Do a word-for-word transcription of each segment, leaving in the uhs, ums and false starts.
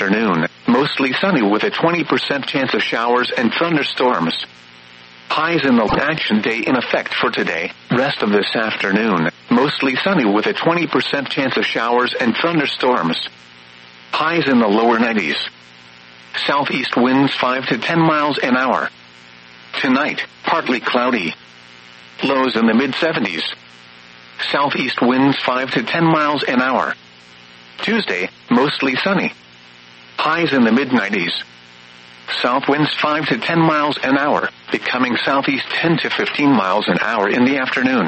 afternoon, mostly sunny with a twenty percent chance of showers and thunderstorms. Highs in the action day in effect for today. Rest of this afternoon, mostly sunny with a twenty percent chance of showers and thunderstorms. Highs in the lower nineties. Southeast winds five to ten miles an hour. Tonight, partly cloudy. Lows in the mid seventies. Southeast winds five to ten miles an hour. Tuesday, mostly sunny. Highs in the mid nineties. South winds five to ten miles an hour, becoming southeast ten to fifteen miles an hour in the afternoon.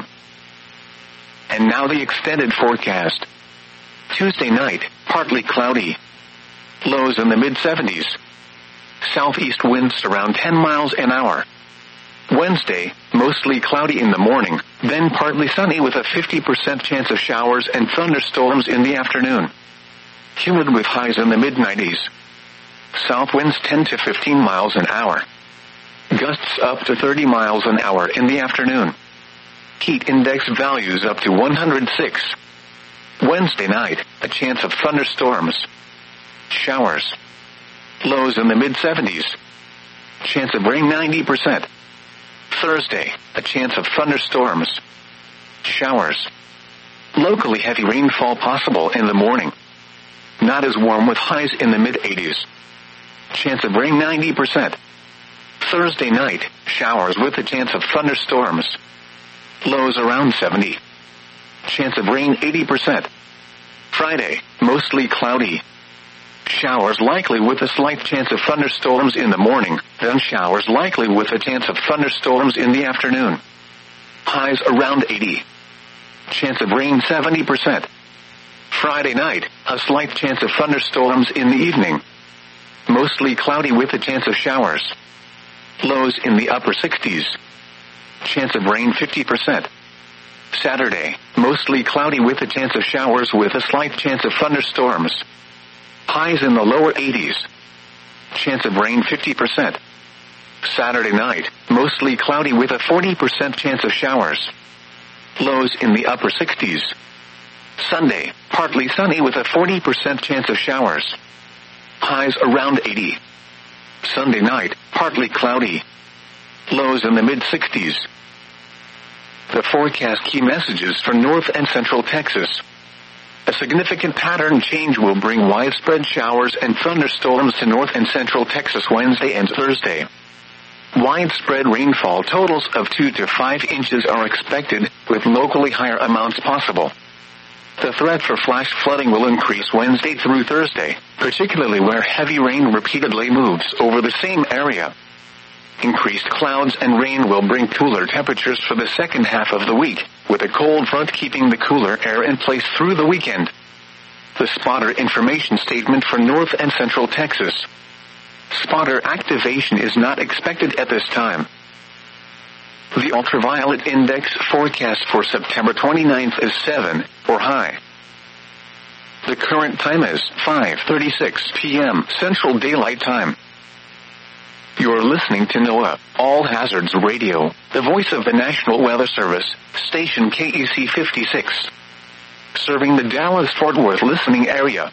And now the extended forecast. Tuesday night, partly cloudy. Lows in the mid seventies. Southeast winds around ten miles an hour. Wednesday, mostly cloudy in the morning, then partly sunny with a fifty percent chance of showers and thunderstorms in the afternoon. Humid with highs in the mid nineties. South winds ten to fifteen miles an hour. Gusts up to thirty miles an hour in the afternoon. Heat index values up to one hundred six. Wednesday night, a chance of thunderstorms. Showers. Lows in the mid seventies. Chance of rain ninety percent. Thursday, a chance of thunderstorms. Showers. Locally heavy rainfall possible in the morning. Not as warm with highs in the mid eighties. Chance of rain ninety percent. Thursday night, showers with a chance of thunderstorms. Lows around seventy. Chance of rain eighty percent. Friday, mostly cloudy. Showers likely with a slight chance of thunderstorms in the morning, then showers likely with a chance of thunderstorms in the afternoon. Highs around eighty. Chance of rain seventy percent. Friday night, a slight chance of thunderstorms in the evening. Mostly cloudy with a chance of showers. Lows in the upper sixties. Chance of rain fifty percent. Saturday, mostly cloudy with a chance of showers with a slight chance of thunderstorms. Highs in the lower eighties. Chance of rain fifty percent. Saturday night, mostly cloudy with a forty percent chance of showers. Lows in the upper sixties. Sunday, partly sunny with a forty percent chance of showers. Highs around eighty. Sunday night, partly cloudy. Lows in the mid sixties. The forecast key messages for North and Central Texas. A significant pattern change will bring widespread showers and thunderstorms to North and Central Texas Wednesday and Thursday. Widespread rainfall totals of two to five inches are expected, with locally higher amounts possible. The threat for flash flooding will increase Wednesday through Thursday, particularly where heavy rain repeatedly moves over the same area. Increased clouds and rain will bring cooler temperatures for the second half of the week, with a cold front keeping the cooler air in place through the weekend. The spotter information statement for North and Central Texas. Spotter activation is not expected at this time. The ultraviolet index forecast for September twenty-ninth is seven, or high. The current time is five thirty-six p.m. Central Daylight Time. You're listening to NOAA, All Hazards Radio, the voice of the National Weather Service, station K E C fifty-six. Serving the Dallas-Fort Worth listening area.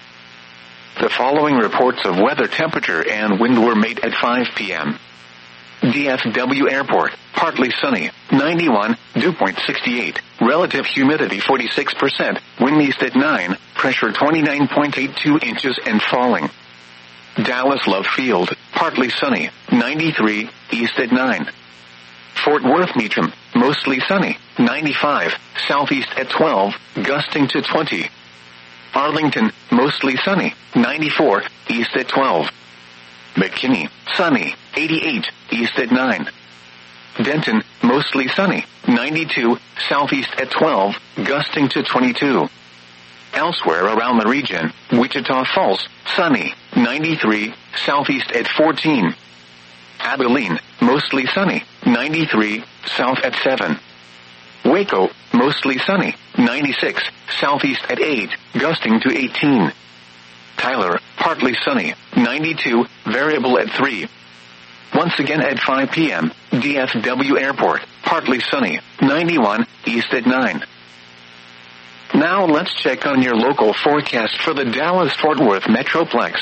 The following reports of weather temperature and wind were made at five p.m. D F W Airport, partly sunny, ninety-one, dew point sixty-eight, relative humidity forty-six percent, wind east at nine, pressure twenty-nine point eight two inches and falling. Dallas Love Field, partly sunny, ninety-three, east at nine. Fort Worth Meacham, mostly sunny, ninety-five, southeast at twelve, gusting to twenty. Arlington, mostly sunny, ninety-four, east at twelve. McKinney, sunny, eighty-eight, east at nine. Denton, mostly sunny, ninety-two, southeast at twelve, gusting to twenty-two. Elsewhere around the region, Wichita Falls, sunny, ninety-three, southeast at fourteen. Abilene, mostly sunny, ninety-three, south at seven. Waco, mostly sunny, ninety-six, southeast at eight, gusting to eighteen. Tyler, partly sunny, ninety-two, variable at three. Once again at five p.m., D F W Airport, partly sunny, ninety-one, east at nine. Now let's check on your local forecast for the Dallas-Fort Worth Metroplex.